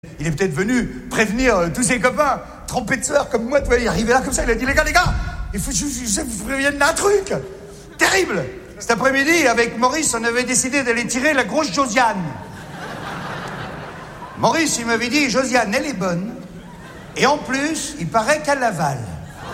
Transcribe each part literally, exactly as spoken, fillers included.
Il est peut-être venu prévenir euh, tous ses copains, trempés de sueur comme moi, tu vois, il est arrivé là comme ça, il a dit les gars, les gars, il faut que je, je, je vous prévienne d'un truc terrible. Cet après-midi, avec Maurice, on avait décidé d'aller tirer la grosse Josiane. Maurice, il m'avait dit, Josiane, elle est bonne, et en plus, il paraît qu'elle l'avale.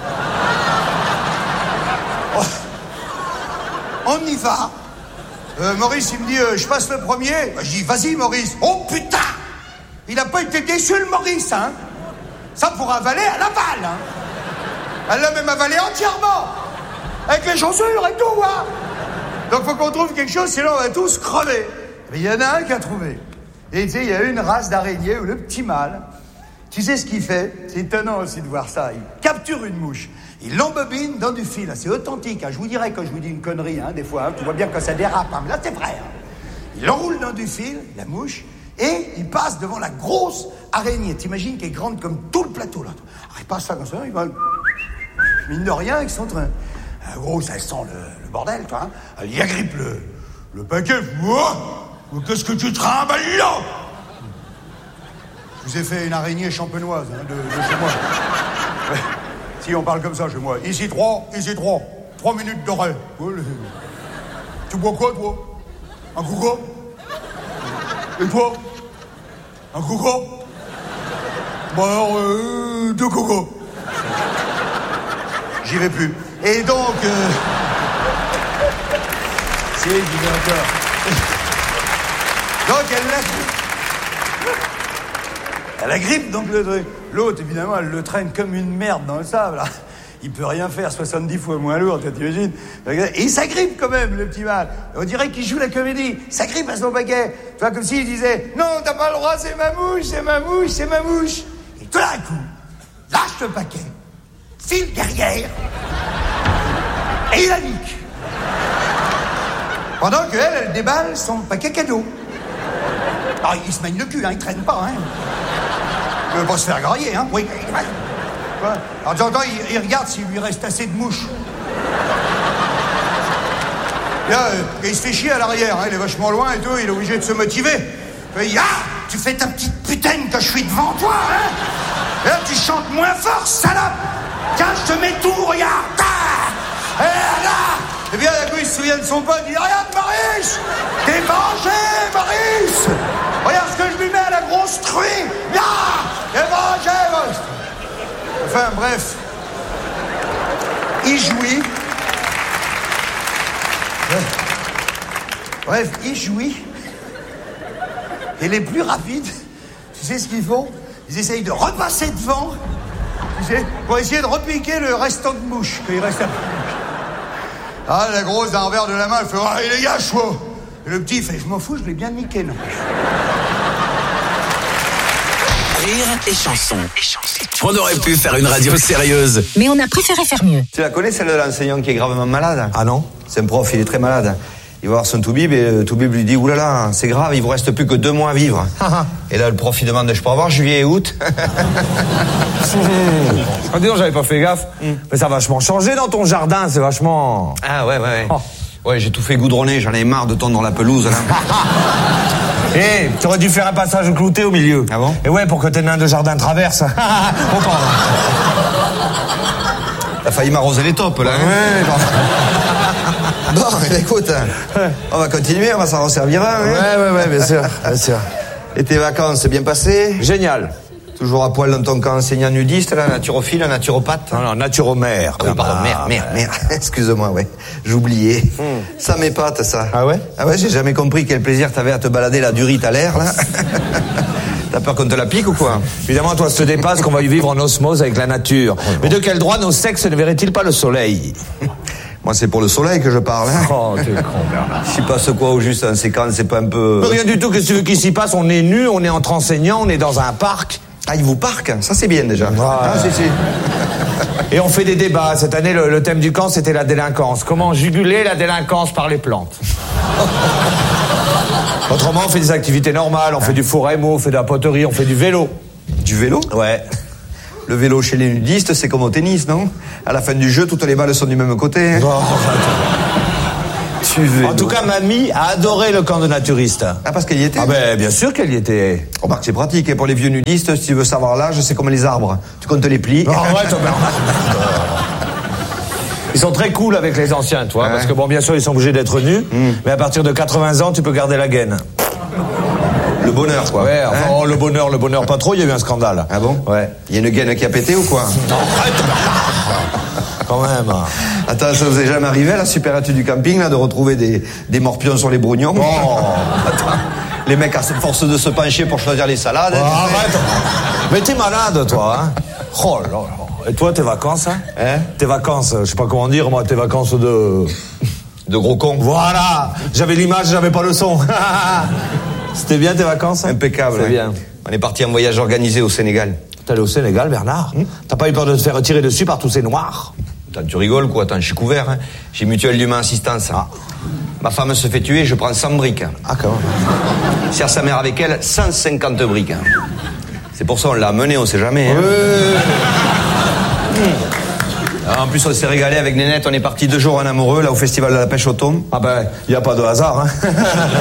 Oh. On y va. Euh, Maurice, il me dit, euh, je passe le premier. Bah, je dis, vas-y, Maurice. Oh putain! Il n'a pas été déçu, le Maurice, hein. Ça, pour avaler, elle avale, hein. Elle l'a même avalé entièrement. Avec les chaussures et tout, hein. Donc, faut qu'on trouve quelque chose, sinon on va tous crever. Mais il y en a un qui a trouvé. Et tu sais, il y a une race d'araignée où le petit mâle, tu sais ce qu'il fait? C'est étonnant aussi de voir ça. Il capture une mouche. Il l'embobine dans du fil. C'est authentique, hein. Je vous dirais quand je vous dis une connerie, hein, des fois, hein, tu vois bien quand ça dérape, hein. Mais là, c'est vrai, hein. Il l'enroule dans du fil, la mouche, et il passe devant la grosse araignée. T'imagines qu'elle est grande comme tout le plateau, là. Alors, il passe ça comme ça, il va... Mine de rien, ils sont en train... En gros, ça sent le, le bordel, toi, hein. Elle y agrippe le, le paquet. Oh, qu'est-ce que tu trimbales là? Je vous ai fait une araignée champenoise, hein, de, de chez moi. Ouais. Si, on parle comme ça chez moi. Ici trois, ici trois. Trois minutes d'oreille. Tu bois quoi, toi? Un coco? Et toi? Un coco? Bon alors, euh, deux cocos. J'y vais plus. Et donc... Euh... Si, j'y vais encore. Donc, elle l'agrippe. Elle agrippe, donc, le truc. L'autre, évidemment, elle le traîne comme une merde dans le sable, là. Il peut rien faire, soixante-dix fois moins lourd, t'imagines? Et il s'agrippe quand même, le petit mal. On dirait qu'il joue la comédie. Il s'agrippe à son paquet. Tu vois, comme s'il disait, non, t'as pas le droit, c'est ma mouche, c'est ma mouche, c'est ma mouche. Et tout d'un coup, lâche le paquet, file derrière, et il la nique. Pendant qu'elle, elle déballe son paquet cadeau. Alors, il se mène le cul, hein, il traîne pas, hein. Il veut pas se faire grailler, hein. Oui, alors, de temps en temps, il, il regarde s'il lui reste assez de mouches. Là, euh, il se fait chier à l'arrière, hein, il est vachement loin et tout, il est obligé de se motiver. Il dit, ah, tu fais ta petite putaine que je suis devant toi, hein. Et là, tu chantes moins fort, salope. Tiens, je te mets tout, regarde. Ah, et là, et bien, d'un coup, il se souvient de son pote, il dit, regarde, Maurice, t'es vengé, Maurice. Regarde ce que je lui mets à la grosse truie. Ah, t'es vengé, Maurice. Enfin, bref, il jouit. Bref, il jouit. Et les plus rapides, tu sais ce qu'ils font? Ils essayent de repasser devant, tu sais, pour essayer de repiquer le restant de mouche, qu'il reste un peu de mouche. Ah, la grosse, d'un revers de la main, elle fait, ah, les gars, chaud. Et le petit, il fait, je m'en fous, je l'ai bien niqué, non. Rire et chanson. On aurait pu faire une radio sérieuse, mais on a préféré faire mieux. Tu la connais, celle de l'enseignant qui est gravement malade? Ah non? C'est un prof, il est très malade. Il va voir son toubib et le toubib lui dit, oulala, c'est grave, il vous reste plus que deux mois à vivre. Et là, le prof, il demande, je peux avoir juillet et août? Ah, dis donc, j'avais pas fait gaffe. Mm. Mais ça a vachement changé dans ton jardin, c'est vachement... Ah ouais, ouais, ouais. Oh. Ouais, j'ai tout fait goudronner, j'en avais marre de tondre la pelouse, là. Hé, hey, tu aurais dû faire un passage clouté au milieu. Ah bon? Et ouais, pour que tes nains de jardin traversent. On parle. T'as failli m'arroser les taupes, là. Ouais, hein. Bon, écoute, on va continuer, on va s'en resservir un. Ouais, hein. ouais, ouais, bien sûr, bien sûr. Et tes vacances, c'est bien passé? Génial. Toujours à poil dans ton camp enseignant nudiste, là, naturophile, naturopathe? Non, non, naturomère. Ah oui, pardon, merde, merde, merde. Excuse-moi, ouais. J'oubliais. Mm. Ça m'épate, ça. Ah ouais? Ah ouais, j'ai jamais compris quel plaisir t'avais à te balader la durite à l'air, là. T'as peur qu'on te la pique ou quoi? Évidemment, toi, ça te dépasse qu'on va y vivre en osmose avec la nature. Oh, mais de quel droit nos sexes ne verraient-ils pas le soleil? Moi, c'est pour le soleil que je parle, hein. Oh, t'es con, Bernard. S'il passe quoi au juste en séquence, c'est pas un peu... Mais rien du tout, qu'est-ce que tu veux qu'il s'y passe? On est nus, on est entre enseignants, on est dans un parc. Ah, il vous parque? Ça, c'est bien, déjà. Ouais. Ah, si, si. Et on fait des débats. Cette année, le, le thème du camp, c'était la délinquance. Comment juguler la délinquance par les plantes? Autrement, on fait des activités normales. On fait du four à émaux, on fait de la poterie, on fait du vélo. Du vélo? Ouais. Le vélo chez les nudistes, c'est comme au tennis, non? À la fin du jeu, toutes les balles sont du même côté. Hein. Oh, suivez. En tout cas, mamie a adoré le camp de naturistes. Ah, parce qu'elle y était? Ah ben, bien sûr qu'elle y était. Remarque, c'est pratique. Et pour les vieux nudistes, si tu veux savoir l'âge, c'est comme les arbres. Tu comptes les plis. Non, arrête, Ils sont très cool avec les anciens, toi, ouais. Parce que bon, bien sûr, ils sont obligés d'être nus, mm. mais à partir de quatre-vingts ans, tu peux garder la gaine. Le bonheur, quoi. Ouais, enfin, hein oh, le bonheur, le bonheur, pas trop, il y a eu un scandale. Ah bon? Ouais. Il y a une gaine qui a pété ou quoi? Non, arrête. Quand même. Attends, ça vous est jamais arrivé à la super étude du camping, là, de retrouver des, des morpions sur les brognons? Oh. Attends, les mecs à force de se pencher pour choisir les salades. Oh, hein, arrête. Mais t'es malade, toi, hein? Oh là là. Et toi, tes vacances, hein? Hein? Tes vacances, je sais pas comment dire, moi, tes vacances de... De gros cons. Voilà. J'avais l'image, j'avais pas le son. C'était bien tes vacances, hein? Impeccable. C'est hein. bien. On est parti en voyage organisé au Sénégal. T'es allé au Sénégal, Bernard? Hum? T'as pas eu peur de te faire tirer dessus par tous ces noirs? Attends, tu rigoles, quoi? Attends, je suis couvert, hein. J'ai Mutuelle d'Humain Assistance. Ah. Ma femme se fait tuer, je prends cent briques. Ah, quand même. Sert sa mère avec elle, cent cinquante briques. C'est pour ça on l'a amené, on sait jamais. Hein. Ouais. Alors, en plus, on s'est régalé avec Nénette. On est parti deux jours en amoureux, là, au festival de la pêche au thon. Ah ben, il n'y a pas de hasard, hein.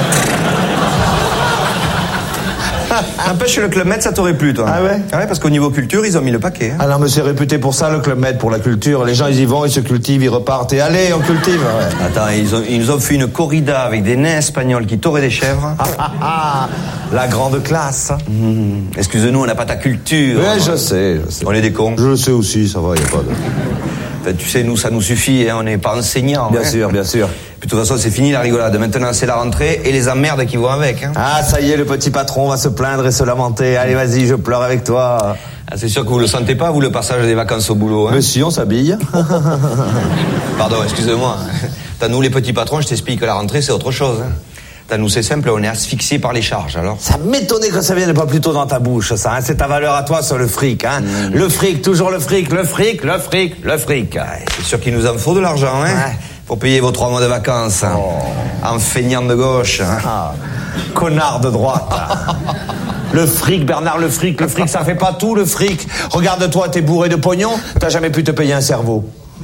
N'empêche, le Club Med, ça t'aurait plu, toi. Ah ouais? Ah ouais, parce qu'au niveau culture, ils ont mis le paquet. Hein. Ah non, mais c'est réputé pour ça, le Club Med, pour la culture. Les gens, ils y vont, ils se cultivent, ils repartent. Et allez, on cultive. Ouais. Attends, ils, ont, ils nous ont fait une corrida avec des nains espagnols qui touraient des chèvres. Ah, ah, ah, la grande classe. Mmh. Excuse-nous, on n'a pas ta culture. Ouais, je sais, je sais. On est des cons. Je le sais aussi, ça va, il n'y a pas de... Tu sais, nous, ça nous suffit, hein, on n'est pas enseignants. Bien hein. sûr, bien sûr. Puis de toute façon, c'est fini la rigolade. Maintenant, c'est la rentrée et les emmerdes qui vont avec. Hein. Ah, ça y est, le petit patron va se plaindre et se lamenter. Allez, vas-y, je pleure avec toi. Ah, c'est sûr que vous le sentez pas, vous, le passage des vacances au boulot. Hein. Mais si, on s'habille. Pardon, excusez-moi. T'as nous, les petits patrons, je t'explique que la rentrée, c'est autre chose. Hein. T'as nous, c'est simple, on est asphyxiés par les charges, alors. Ça m'étonnait que ça vienne pas plus tôt dans ta bouche, ça. Hein. C'est ta valeur à toi sur le fric, hein. Mmh. Le fric, toujours le fric, le fric, le fric, le fric. Ouais, c'est sûr qu'il nous en faut de l'argent, hein. Ouais. Pour payer vos trois mois de vacances. Hein. Oh. En feignant de gauche. Hein. Ah. Connard de droite. Le fric, Bernard, le fric, le fric, ça fait pas tout, le fric. Regarde-toi, t'es bourré de pognon, t'as jamais pu te payer un cerveau.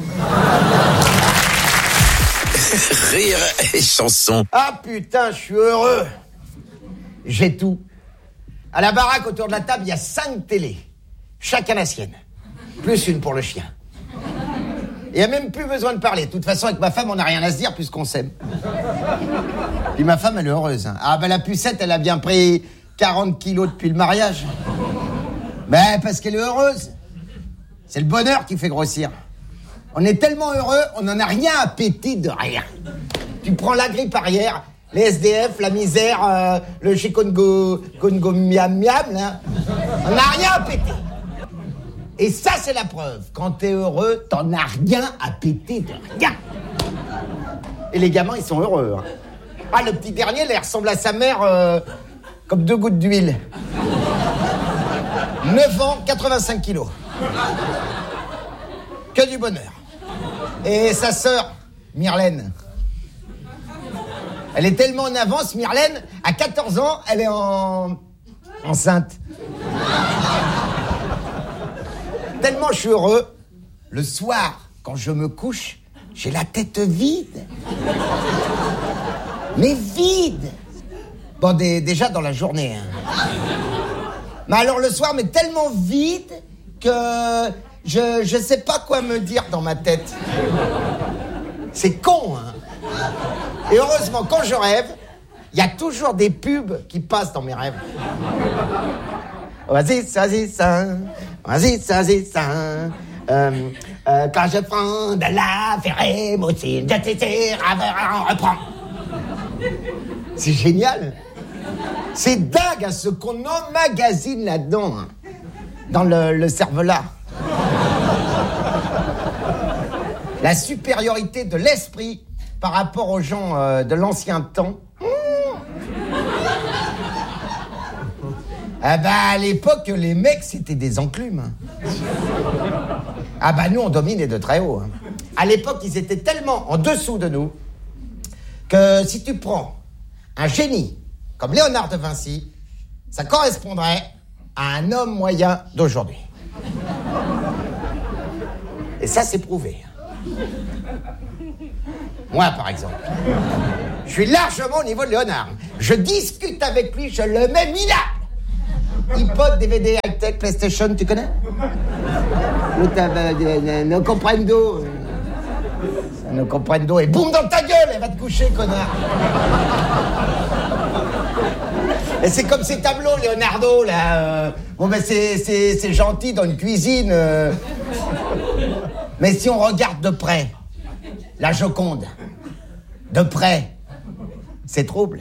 Rire et chanson. Ah putain, je suis heureux. J'ai tout. À la baraque, autour de la table, il y a cinq télés. Chacun la sienne. Plus une pour le chien. Il n'y a même plus besoin de parler. De toute façon, avec ma femme, on n'a rien à se dire puisqu'on s'aime. Puis ma femme, elle est heureuse. Hein. Ah ben la pucette, elle a bien pris quarante kilos depuis le mariage. Ben parce qu'elle est heureuse. C'est le bonheur qui fait grossir. On est tellement heureux, on n'en a rien à péter de rien. Tu prends la grippe arrière, les S D F, la misère, euh, le chikungo, Congo miam miam, là. On n'a rien à péter. Et ça, c'est la preuve. Quand t'es heureux, t'en as rien à péter de rien. Et les gamins, ils sont heureux. Hein. Ah, le petit dernier, là, il ressemble à sa mère euh, comme deux gouttes d'huile. neuf ans, quatre-vingt-cinq kilos. Que du bonheur. Et sa sœur, Myrlène. Elle est tellement en avance, Myrlène, à quatorze ans, elle est en... enceinte. Tellement je suis heureux, le soir, quand je me couche, j'ai la tête vide. Mais vide. Bon, des, déjà dans la journée. Hein. Mais alors le soir, mais tellement vide que... Je, je sais pas quoi me dire dans ma tête. C'est con, hein. Et heureusement, quand je rêve, il y a toujours des pubs qui passent dans mes rêves. Vas-y, vas-y, ça. Vas-y, vas-y, ça. Euh, euh, quand je prends de la férémocine, je t'étire, on reprend. C'est génial. C'est dingue, hein, ce qu'on emmagasine là-dedans, hein, dans le, le cervelas. La supériorité de l'esprit par rapport aux gens euh, de l'ancien temps. Mmh. Ah bah à l'époque, les mecs, c'était des enclumes. Ah bah nous, on dominait de très haut. Hein. À l'époque, ils étaient tellement en dessous de nous que si tu prends un génie comme Léonard de Vinci, ça correspondrait à un homme moyen d'aujourd'hui. Et ça, c'est prouvé. Moi, par exemple. Je suis largement au niveau de Léonard. Je discute avec lui, je le mets minable. iPod, D V D, high-tech, PlayStation, tu connais? No comprendo. No comprendo. Et boum dans ta gueule, elle va te coucher, connard. Et c'est comme ces tableaux, Leonardo, là. Euh... Bon, ben, c'est, c'est, c'est gentil dans une cuisine. Euh... Mais si on regarde de près, la Joconde, de près, c'est trouble.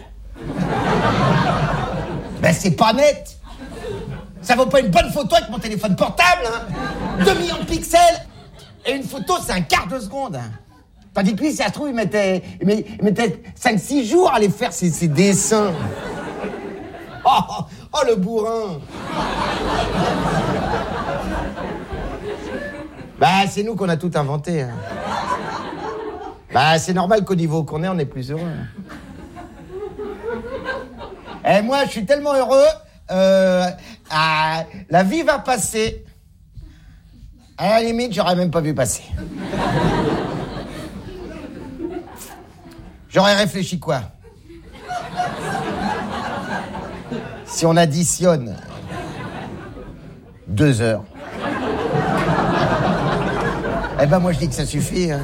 Ben, c'est pas net. Ça vaut pas une bonne photo avec mon téléphone portable, hein. Deux millions de pixels. Et une photo, c'est un quart de seconde. Hein. Tandis que lui, si ça se trouve, il mettait, il mettait cinq six jours à aller faire ses, ses dessins. Oh, oh, oh, le bourrin. Bah, c'est nous qu'on a tout inventé. Hein. Bah, c'est normal qu'au niveau qu'on est, on est plus heureux. Et moi, je suis tellement heureux, euh, ah, la vie va passer. À la limite, j'aurais même pas vu passer. J'aurais réfléchi quoi? Si on additionne deux heures, eh ben moi je dis que ça suffit. Hein.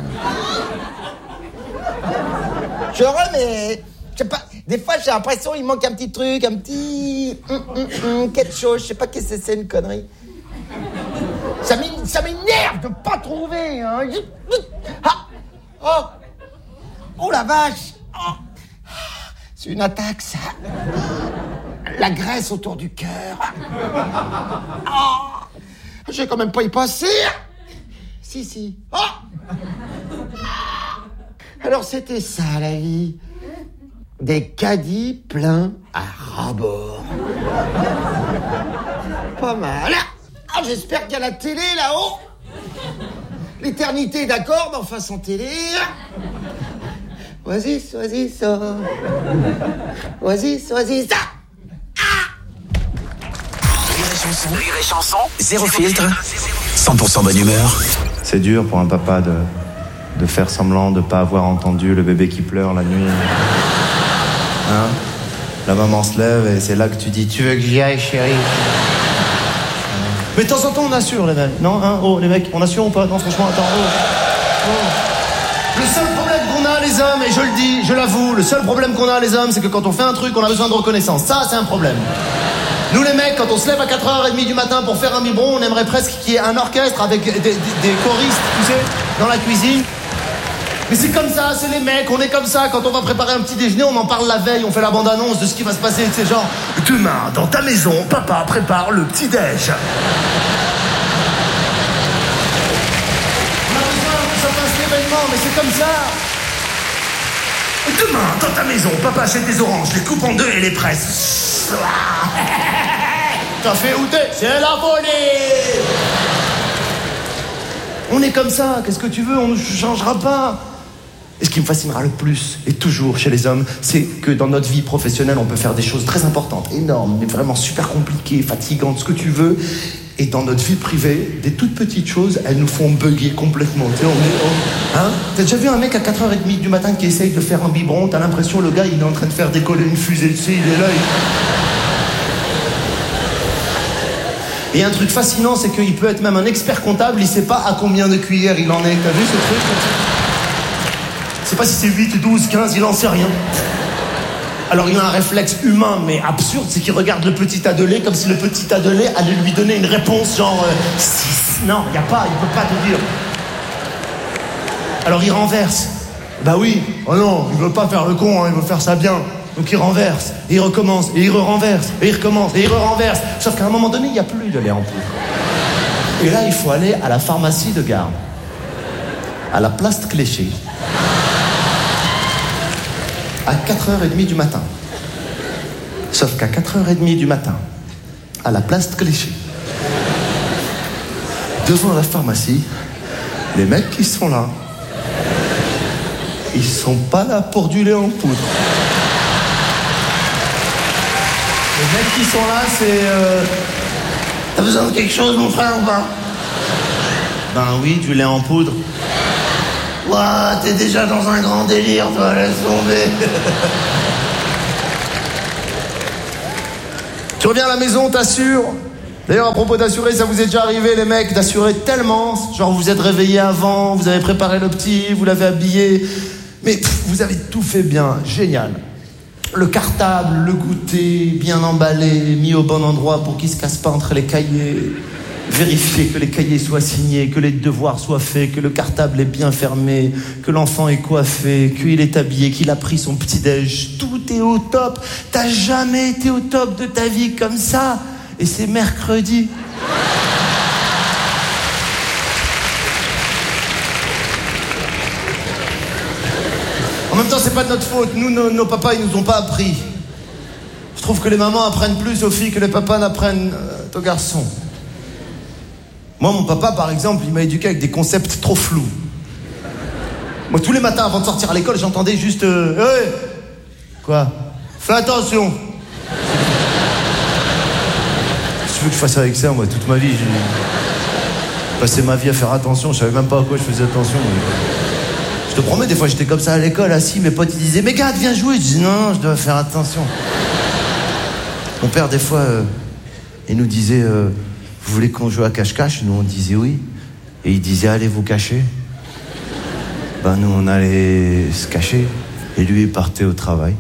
Je suis heureux, mais je sais pas. Des fois j'ai l'impression qu'il manque un petit truc, un petit hum, hum, hum, quelque chose. Je sais pas qu'est-ce que c'est, une connerie. Ça m'énerve, ça m'énerve de pas trouver. Hein. Ah, oh, oh la vache. Oh. C'est une attaque, ça. La graisse autour du cœur. Oh. J'ai quand même pas y passer. Si, si. Oh. Alors c'était ça, la vie. Des caddies pleins à ras-bord. Pas mal. Ah, j'espère qu'il y a la télé là-haut. L'éternité, d'accord, mais enfin sans télé. Oasis, oasis, oh. Oasis, oasis, ah. Rire et chanson, zéro filtre, cent pour cent bonne humeur. C'est dur pour un papa de, de faire semblant de pas avoir entendu le bébé qui pleure la nuit. Hein? La maman se lève et c'est là que tu dis « Tu veux que j'y aille, chérie ?» Mais de temps en temps, on assure, les mecs. Non, hein? Oh, les mecs, on assure ou pas? Non, franchement, attends, oh. Oh. Le seul problème qu'on a, les hommes, et je le dis, je l'avoue, le seul problème qu'on a, les hommes, c'est que quand on fait un truc, on a besoin de reconnaissance. Ça, c'est un problème. Nous, les mecs, quand on se lève à quatre heures trente du matin pour faire un biberon, on aimerait presque qu'il y ait un orchestre avec des, des, des choristes, tu sais, dans la cuisine. Mais c'est comme ça, c'est les mecs, on est comme ça. Quand on va préparer un petit déjeuner, on en parle la veille, on fait la bande-annonce de ce qui va se passer. C'est genre, demain, dans ta maison, papa prépare le petit-déj. On a besoin que ça fasse l'événement, mais c'est comme ça. Demain, dans ta maison, papa achète des oranges, les coupe en deux et les presse. T'as fait outer, c'est la volée. On est comme ça, qu'est-ce que tu veux, on ne changera pas. Et ce qui me fascinera le plus, et toujours chez les hommes, c'est que dans notre vie professionnelle, on peut faire des choses très importantes, énormes, mais vraiment super compliquées, fatigantes, ce que tu veux. Et dans notre vie privée, des toutes petites choses, elles nous font bugger complètement. Tu sais, on est, on... Hein? T'as déjà vu un mec à quatre heures trente du matin qui essaye de faire un biberon, t'as l'impression le gars, il est en train de faire décoller une fusée, tu sais, il est là, il... Et un truc fascinant, c'est qu'il peut être même un expert comptable, il sait pas à combien de cuillères il en est. T'as vu ce truc? Je sais pas si c'est huit, douze, quinze, il en sait rien. Alors il a un réflexe humain, mais absurde, c'est qu'il regarde le petit tas de lait comme si le petit tas de lait allait lui donner une réponse genre euh, six. Non, il y a pas, il peut pas te dire. Alors il renverse. Bah oui, oh non, il veut pas faire le con, hein, il veut faire ça bien. Donc il renverse, et il recommence, et il re-renverse, et il recommence, et il re-renverse. Sauf qu'à un moment donné, il n'y a plus de lait en poudre. Et là, il faut aller à la pharmacie de Garde, à la place Cléché, à quatre heures trente du matin. Sauf qu'à quatre heures trente du matin, à la place Cléché, devant la pharmacie, les mecs qui sont là, ils sont pas là pour du lait en poudre. Les mecs qui sont là, c'est... Euh... T'as besoin de quelque chose, mon frère, ou pas? Ben oui, du lait en poudre. Ouah, t'es déjà dans un grand délire, toi, laisse tomber. Tu reviens à la maison, t'assures. D'ailleurs, à propos d'assurer, ça vous est déjà arrivé, les mecs, d'assurer tellement, genre vous vous êtes réveillés avant, vous avez préparé le petit, vous l'avez habillé, mais pff, vous avez tout fait bien, génial. Le cartable, le goûter, bien emballé, mis au bon endroit pour qu'il se casse pas entre les cahiers. Vérifier que les cahiers soient signés, que les devoirs soient faits, que le cartable est bien fermé, que l'enfant est coiffé, qu'il est habillé, qu'il a pris son petit-déj. Tout est au top. T'as jamais été au top de ta vie comme ça. Et c'est mercredi. En même temps, c'est pas de notre faute. Nous, nos, nos papas, ils nous ont pas appris. Je trouve que les mamans apprennent plus aux filles que les papas n'apprennent euh, aux garçons. Moi, mon papa, par exemple, il m'a éduqué avec des concepts trop flous. Moi, tous les matins, avant de sortir à l'école, j'entendais juste... Euh, hey quoi? Fais attention. Qu'est-ce que tu veux que je fasse avec ça, moi, toute ma vie? J'ai passé ma vie à faire attention. Je savais même pas à quoi je faisais attention. Je te promets, des fois, j'étais comme ça à l'école, assis. Mes potes, ils disaient, mais gars, viens jouer. Je dis, non, non, je dois faire attention. Mon père, des fois, euh, il nous disait... Euh, vous voulez qu'on joue à cache-cache? Nous, on disait oui. Et il disait, allez vous cacher. Ben, nous, on allait se cacher. Et lui, il partait au travail.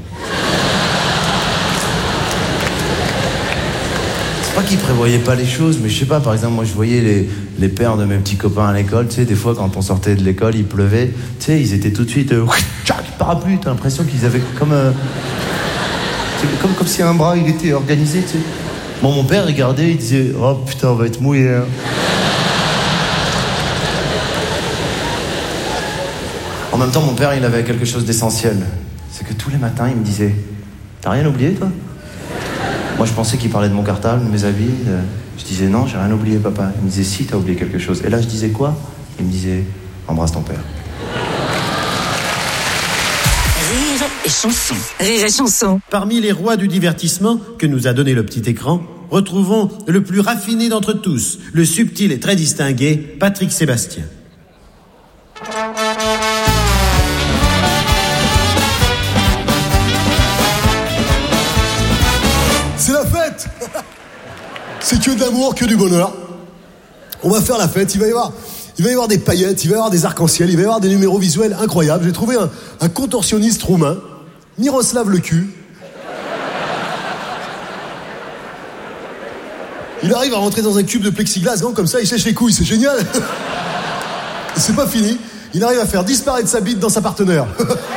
C'est pas qu'il prévoyait pas les choses, mais je sais pas, par exemple, moi, je voyais les, les pères de mes petits copains à l'école, tu sais, des fois, quand on sortait de l'école, il pleuvait, tu sais, ils étaient tout de suite... Euh, parapluie, t'as l'impression qu'ils avaient comme... Euh, comme, comme si un bras, il était organisé, tu sais. Bon, mon père regardait, il disait « Oh putain, on va être mouillé. Hein. » En même temps, mon père, il avait quelque chose d'essentiel. C'est que tous les matins, il me disait « T'as rien oublié, toi ?» Moi, je pensais qu'il parlait de mon cartable, de mes habits. De... Je disais « Non, j'ai rien oublié, papa. » Il me disait « Si, t'as oublié quelque chose. » Et là, je disais quoi? Il me disait « Embrasse ton père. » Rire et chanson. Rire et chanson. Parmi les rois du divertissement que nous a donné le petit écran, retrouvons le plus raffiné d'entre tous, le subtil et très distingué Patrick Sébastien. C'est la fête. C'est que de l'amour, que du bonheur. On va faire la fête, il va y avoir... Il va y avoir des paillettes, il va y avoir des arcs-en-ciel, il va y avoir des numéros visuels incroyables. J'ai trouvé un, un contorsionniste roumain, Miroslav le cul. Il arrive à rentrer dans un cube de plexiglas, grand comme ça, il sèche les couilles, c'est génial. Et c'est pas fini, il arrive à faire disparaître sa bite dans sa partenaire.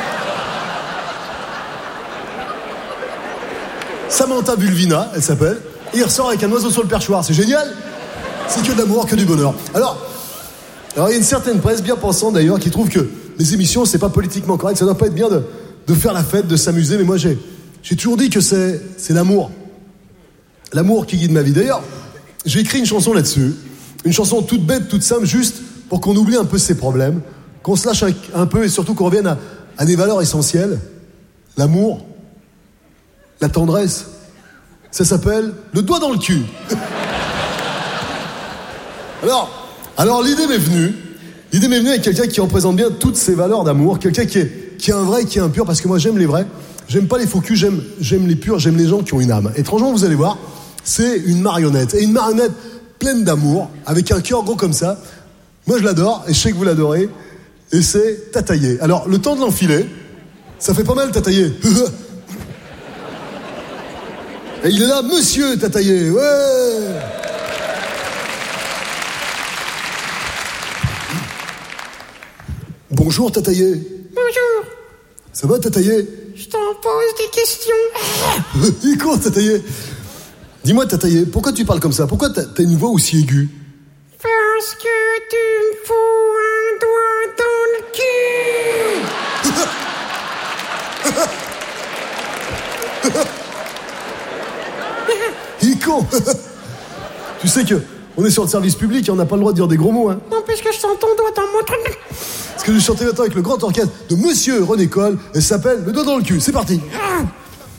Samantha Bulvina, elle s'appelle, et il ressort avec un oiseau sur le perchoir, c'est génial. C'est que de l'amour, que du bonheur. Alors... Alors il y a une certaine presse bien pensante d'ailleurs qui trouve que les émissions c'est pas politiquement correct, ça doit pas être bien de, de faire la fête, de s'amuser, mais moi j'ai, j'ai toujours dit que c'est, c'est l'amour. L'amour qui guide ma vie. D'ailleurs, j'ai écrit une chanson là-dessus, une chanson toute bête, toute simple, juste pour qu'on oublie un peu ses problèmes, qu'on se lâche un, un peu et surtout qu'on revienne à, à des valeurs essentielles. L'amour, la tendresse, ça s'appelle le doigt dans le cul. Alors... Alors l'idée m'est venue, l'idée m'est venue avec quelqu'un qui représente bien toutes ces valeurs d'amour, quelqu'un qui est, qui est un vrai, qui est un pur, parce que moi j'aime les vrais, j'aime pas les faux culs, j'aime, j'aime les purs, j'aime les gens qui ont une âme. Étrangement, vous allez voir, c'est une marionnette, et une marionnette pleine d'amour, avec un cœur gros comme ça. Moi je l'adore, et je sais que vous l'adorez, et c'est Tataillé. Alors le temps de l'enfiler, ça fait pas mal Tataillé. Et il est là, monsieur Tataillé, ouais. Bonjour Tataillé. Bonjour. Ça va Tataillé? Je t'en pose des questions. Il court Tataillé. Dis-moi Tataillé, pourquoi tu parles comme ça? Pourquoi t'as, t'as une voix aussi aiguë? Parce que tu me fous un doigt dans le cul. Il est con. Tu sais que on est sur le service public et on n'a pas le droit de dire des gros mots, hein. Non, parce que je sens ton doigt dans mon truc. Parce que je chantais maintenant avec le grand orchestre de Monsieur René Coll, et ça s'appelle Le doigt dans le cul. C'est parti. Ah.